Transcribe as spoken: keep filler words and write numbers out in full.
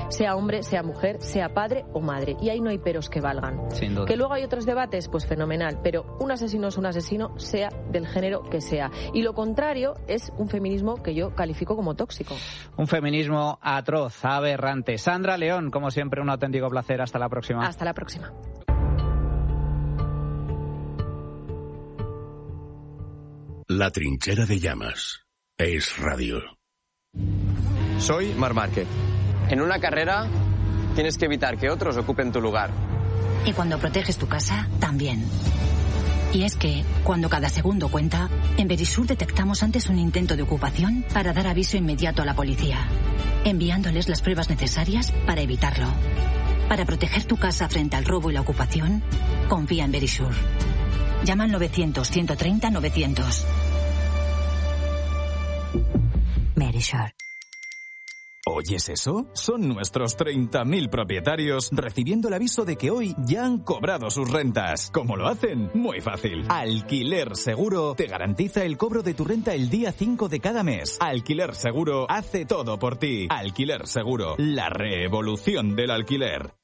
sea hombre, sea mujer, sea padre o madre. Y ahí no hay peros que valgan. Sin duda. Que luego hay otros debates, pues fenomenal, pero un asesino es un asesino, sea del género que sea. Y lo contrario es un feminismo que yo califico como tóxico. Un feminismo atroz, aberrante. Sandra León, como siempre, un auténtico placer. Hasta la próxima. Hasta la próxima. La trinchera de llamas. Es radio. Soy Marc Márquez. En una carrera tienes que evitar que otros ocupen tu lugar. Y cuando proteges tu casa, también. Y es que, cuando cada segundo cuenta, en Verisur detectamos antes un intento de ocupación para dar aviso inmediato a la policía, enviándoles las pruebas necesarias para evitarlo. Para proteger tu casa frente al robo y la ocupación, confía en Verisur. Llama al novecientos, ciento treinta, novecientos. Verisur. ¿Oyes eso? Son nuestros treinta mil propietarios recibiendo el aviso de que hoy ya han cobrado sus rentas. ¿Cómo lo hacen? Muy fácil. Alquiler Seguro te garantiza el cobro de tu renta el día cinco de cada mes. Alquiler Seguro hace todo por ti. Alquiler Seguro, la revolución del alquiler.